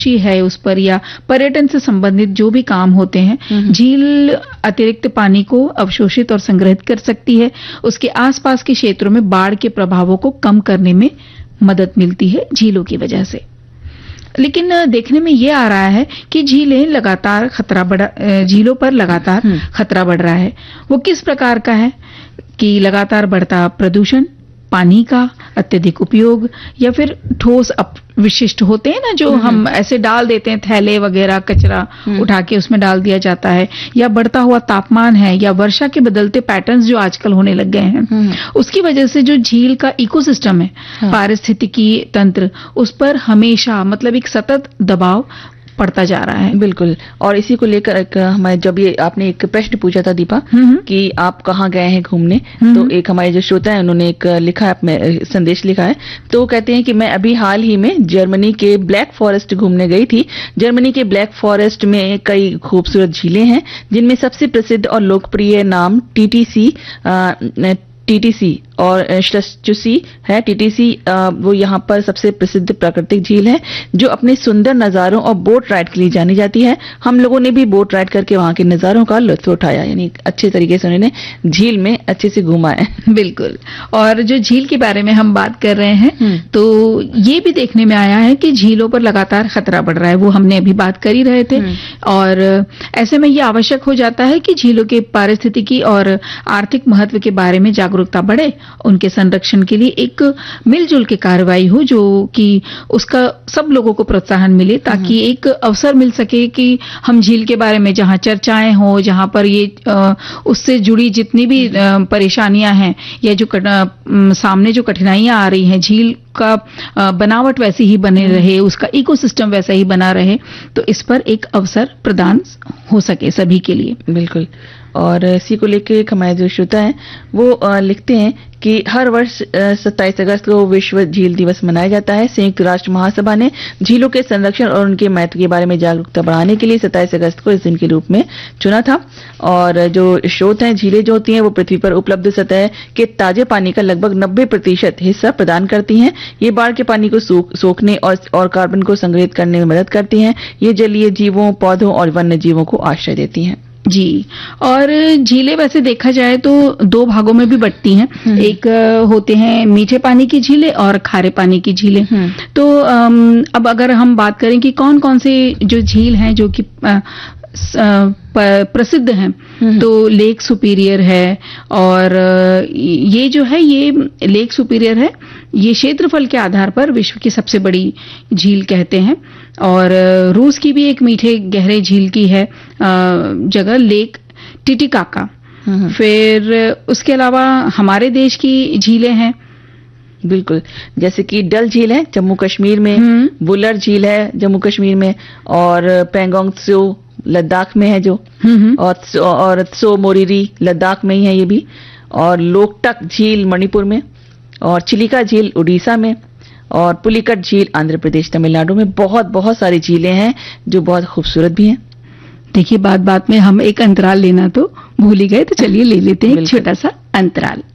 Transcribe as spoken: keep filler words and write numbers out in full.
कृषि है उस पर या पर्यटन से संबंधित जो भी काम होते हैं, झील अतिरिक्त पानी को अवशोषित और संग्रहित कर सकती है। उसके आसपास के क्षेत्रों में बाढ़ के प्रभावों को कम करने में मदद मिलती है झीलों की वजह से। लेकिन देखने में ये आ रहा है कि झीलें लगातार खतरा बढ़ा झीलों पर लगातार खतरा बढ़ रहा है। वो किस प्रकार का है कि लगातार बढ़ता प्रदूषण, पानी का अत्यधिक उपयोग, या फिर ठोस अपविशिष्ट होते हैं ना जो हम ऐसे डाल देते हैं, थैले वगैरह कचरा उठा के उसमें डाल दिया जाता है, या बढ़ता हुआ तापमान है, या वर्षा के बदलते पैटर्न्स जो आजकल होने लग गए हैं, उसकी वजह से जो झील का इकोसिस्टम है, पारिस्थितिकी तंत्र, उस पर हमेशा मतलब एक सतत दबाव पड़ता जा रहा है। बिल्कुल। और इसी को लेकर एक हमारे जब ये आपने एक प्रश्न पूछा था दीपा कि आप कहाँ गए हैं घूमने, तो एक हमारे जो श्रोता है उन्होंने एक लिखा है, संदेश लिखा है, तो वो कहते हैं कि मैं अभी हाल ही में जर्मनी के ब्लैक फॉरेस्ट घूमने गई थी। जर्मनी के ब्लैक फॉरेस्ट में कई खूबसूरत झीलें हैं, जिनमें सबसे प्रसिद्ध और लोकप्रिय नाम टीटीसी टीटीसी और श्लस्चुसी है। टीटीसी वो यहाँ पर सबसे प्रसिद्ध प्राकृतिक झील है जो अपने सुंदर नजारों और बोट राइड के लिए जानी जाती है। हम लोगों ने भी बोट राइड करके वहां के नजारों का लुत्फ उठाया, यानी अच्छे तरीके से उन्होंने झील में अच्छे से घूमा है। बिल्कुल। और जो झील के बारे में हम बात कर रहे हैं, तो ये भी देखने में आया है कि झीलों पर लगातार खतरा बढ़ रहा है, वो हमने अभी बात कर ही रहे थे। और ऐसे में ये आवश्यक हो जाता है कि झीलों के पारिस्थितिकी और आर्थिक महत्व के बारे में जागरूकता बढ़े, उनके संरक्षण के लिए एक मिलजुल के कार्रवाई हो, जो कि उसका सब लोगों को प्रोत्साहन मिले, ताकि एक अवसर मिल सके कि हम झील के बारे में जहां चर्चाएं हो, जहां पर ये आ, उससे जुड़ी जितनी भी परेशानियां हैं या जो सामने जो कठिनाइयां आ रही हैं, झील का बनावट वैसी ही बने रहे, उसका इकोसिस्टम वैसा ही बना रहे, तो इस पर एक अवसर प्रदान हो सके सभी के लिए। बिल्कुल। और इसी को लेकर एक हमारे जो श्रोता है वो आ, लिखते हैं कि हर वर्ष सत्ताईस अगस्त को विश्व झील दिवस मनाया जाता है। संयुक्त राष्ट्र महासभा ने झीलों के संरक्षण और उनके महत्व के बारे में जागरूकता बढ़ाने के लिए सत्ताईस अगस्त को इस दिन के रूप में चुना था। और जो स्रोत हैं, झीलें जो होती हैं वो पृथ्वी पर उपलब्ध सतह के ताजे पानी का लगभग नब्बे प्रतिशत हिस्सा प्रदान करती हैं। ये बाढ़ के पानी को सोखने और, और कार्बन को संग्रहित करने में मदद करती हैं। ये जलीय जीवों, पौधों और वन्य जीवों को आश्रय देती हैं। जी। और झीलें वैसे देखा जाए तो दो भागों में भी बंटती हैं। एक होते हैं मीठे पानी की झीलें और खारे पानी की झीलें। तो अब अगर हम बात करें कि कौन कौन से जो झील हैं जो कि प्रसिद्ध हैं, तो लेक सुपीरियर है, और ये जो है ये लेक सुपीरियर है, ये क्षेत्रफल के आधार पर विश्व की सबसे बड़ी झील कहते हैं। और रूस की भी एक मीठे गहरे झील की है जगह, लेक टिटिकाका। फिर उसके अलावा हमारे देश की झीलें हैं। बिल्कुल, जैसे कि डल झील है जम्मू कश्मीर में, बुलर झील है जम्मू कश्मीर में, और पेंगोंग त्सो लद्दाख में है जो, और और त्सो मोरिरी लद्दाख में ही है ये भी, और लोकटक झील मणिपुर में, और चिलिका झील उड़ीसा में, और पुलिकट झील आंध्र प्रदेश तमिलनाडु में। बहुत बहुत सारी झीलें हैं जो बहुत खूबसूरत भी हैं। देखिए, बात बात में हम एक अंतराल लेना तो भूल ही गए, तो चलिए ले लेते हैं एक छोटा सा अंतराल।